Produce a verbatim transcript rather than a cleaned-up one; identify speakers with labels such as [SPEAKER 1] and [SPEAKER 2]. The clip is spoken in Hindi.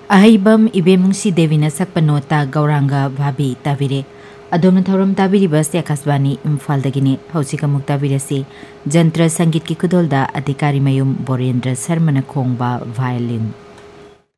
[SPEAKER 1] अहैबम इबेमुंसी देवीना सकपा नोता गौरांगा भाभी ताबिरे अदोमन थौरम ताबिरिबस आकाशवाणी इम्फालदगिने हौसिका मुक्ताबिरसी जंत्र संगीत की खुदोलदा अधिकारी मयुम बोरेंद्र शर्मना खोंगबा वायलिन।